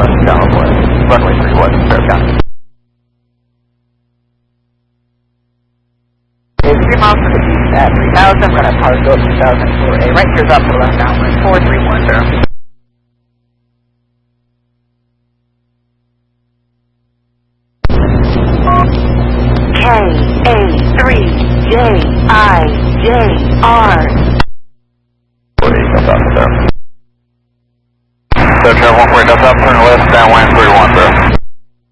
southwest, runway 31, fair count. It's 3 miles to the east at 3000, we're going to power go up 2000 for a right here's up to left downwind 4310. KA3JIJR. So travel 14, that's up, turn left, downwind 31, sir.